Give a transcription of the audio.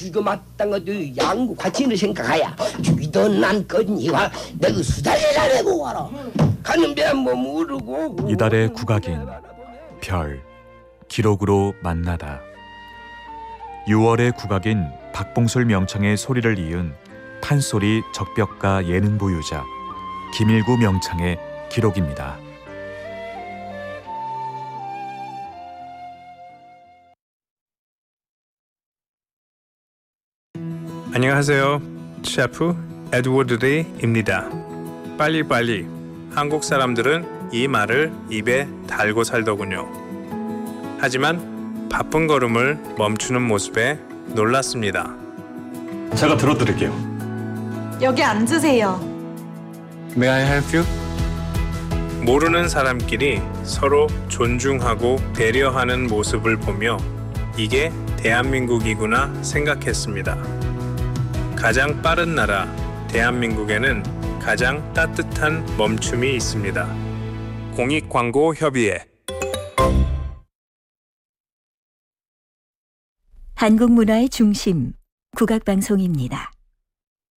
죽여 맞단 것도 양구 같이는 생각하야 죽이던 난거니와 내가 수달이라 내고 와라 가는 배뭐 모르고 이달의 국악인 별 기록으로 만나다. 6월의 국악인 박봉솔 명창의 소리를 이은 판소리 적벽가 예능 보유자 김일구 명창의 기록입니다. 안녕하세요. 셰프 에드워드 리입니다. 빨리빨리. 한국 사람들은 이 말을 입에 달고 살더군요. 하지만 바쁜 걸음을 멈추는 모습에 놀랐습니다. 제가 들어드릴게요. 여기 앉으세요. May I help you? 모르는 사람끼리 서로 존중하고 배려하는 모습을 보며 이게 대한민국이구나 생각했습니다. 가장 빠른 나라 대한민국에는 가장 따뜻한 멈춤이 있습니다. 공익광고협의회. 한국 문화의 중심 국악방송입니다.